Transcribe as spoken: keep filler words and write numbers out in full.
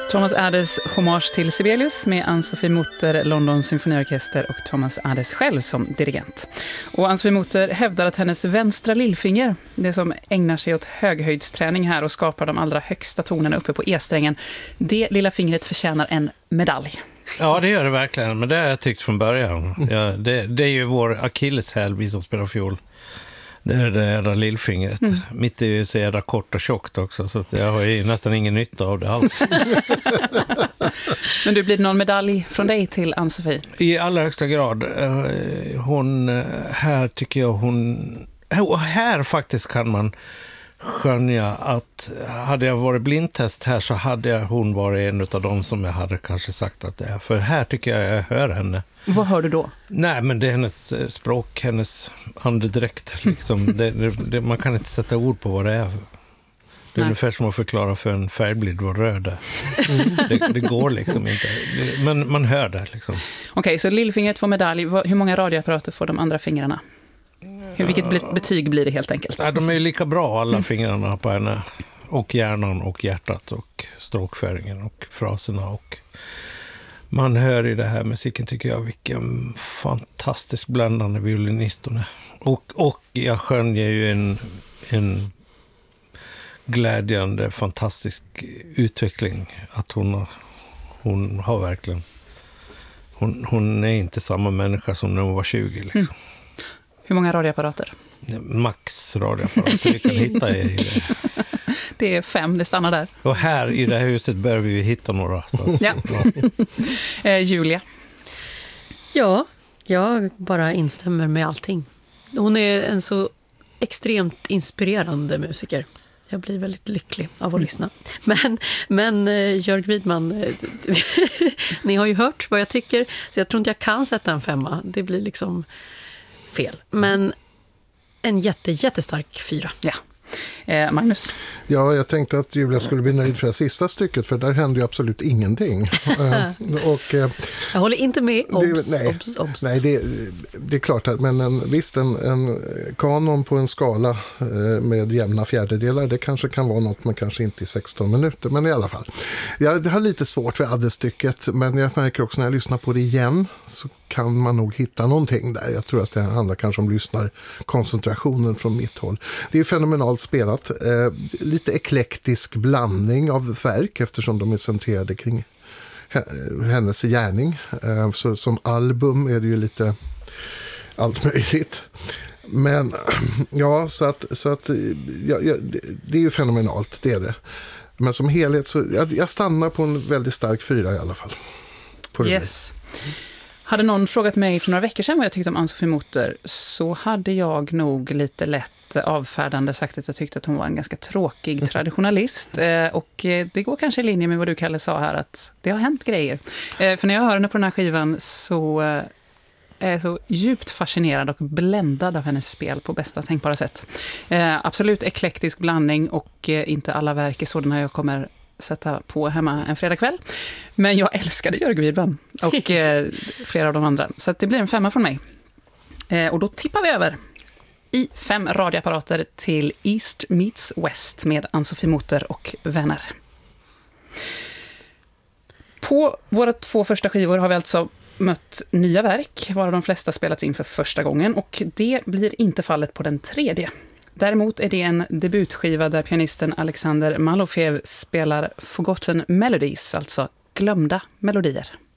Thomas Adès hommage till Sibelius med Ann-Sofie Mutter, London symfoniorkester och Thomas Adès själv som dirigent. Och Ann-Sofie Mutter hävdar att hennes vänstra lillfinger, det som ägnar sig åt höghöjdsträning här och skapar de allra högsta tonerna uppe på E-strängen, det lilla fingret förtjänar en medalj. Ja, det gör det verkligen, men det har jag tyckt från början. Ja, det, det är ju vår akilleshäl, vi som spelar fiol. Det är det jädra lillfingret. Mm. Mitt är ju så jädra kort och tjockt också, så att jag har ju nästan ingen nytta av det alls. Men du, blir det någon medalj från dig till Ann-Sofie? I allra högsta grad. Hon, här tycker jag hon... Här faktiskt kan man skönja att hade jag varit blindtest här så hade hon varit en av dem som jag hade kanske sagt att det är. För här tycker jag jag hör henne. Vad hör du då? Nej, men det är hennes språk, hennes andedräkt. Liksom. det, det, man kan inte sätta ord på vad det är. Det är Nej. ungefär som att förklara för en färgblind vad röd är. Mm. Det, det går liksom inte. Det, men man hör det liksom. Okej, okay, så lillfingret får medalj. Hur många radioapparater får de andra fingrarna? Vilket betyg blir det helt enkelt? Ja, de är ju lika bra alla fingrarna på henne. Och hjärnan och hjärtat och stråkföringen och fraserna. Och man hör i det här musiken tycker jag vilken fantastiskt bländande violinist hon är. Och, och jag skönjer ju en, en glädjande, fantastisk utveckling. Att hon har, hon har verkligen... Hon, hon är inte samma människa som när hon var tjugo liksom. Mm. Hur många radioapparater? Max radioapparater vi kan hitta i det. Det är fem, det stannar där. Och här i det här huset bör vi hitta några. Så. Ja. eh, Julia? Ja, jag bara instämmer med allting. Hon är en så extremt inspirerande musiker. Jag blir väldigt lycklig av att mm. lyssna. Men, men Jörg Widman, ni har ju hört vad jag tycker. Så jag tror inte jag kan sätta en femma. Det blir liksom... fel. Men en jätte, jättestark fyra. Ja. Eh, Magnus? Ja, jag tänkte att Julia skulle bli nöjd för det sista stycket, för där hände ju absolut ingenting. och, eh, jag håller inte med. Obs, det, nej, obs, obs. nej det, det är klart, att, men en, visst en, en kanon på en skala eh, med jämna fjärdedelar, det kanske kan vara något, man kanske inte i sexton minuter, men i alla fall. Jag har lite svårt för Adès-stycket, men jag märker också när jag lyssnar på det igen så kan man nog hitta någonting där. Jag tror att det handlar kanske om lyssnarkoncentrationen från mitt håll. Det är fenomenalt spelat. Eh, lite eklektisk blandning av verk eftersom de är centrerade kring hennes gärning. Eh, så som album är det ju lite allt möjligt. Men ja, så att, så att ja, ja, det är ju fenomenalt, det är det. Men som helhet så jag, jag stannar på en väldigt stark fyra i alla fall. På det yes. Hade någon frågat mig för några veckor sedan vad jag tyckte om Ann-Sofie Mutter, så hade jag nog lite lätt avfärdande sagt att jag tyckte att hon var en ganska tråkig traditionalist. Och det går kanske i linje med vad du, Kalle, sa här, att det har hänt grejer. För när jag hör henne på den här skivan så är jag så djupt fascinerad och bländad av hennes spel på bästa tänkbara sätt. Absolut eklektisk blandning och inte alla verk är sådana jag kommer sätta på hemma en fredagkväll. Men jag älskade Jörg Widman och eh, flera av de andra. Så att det blir en femma från mig. Eh, och då tippar vi över i fem radioapparater till East Meets West med Ann-Sofie Mutter och vänner. På våra två första skivor har vi alltså mött nya verk, varav de flesta spelats in för första gången, och det blir inte fallet på den tredje. Däremot är det en debutskiva där pianisten Alexander Malofev spelar Forgotten Melodies, alltså glömda melodier.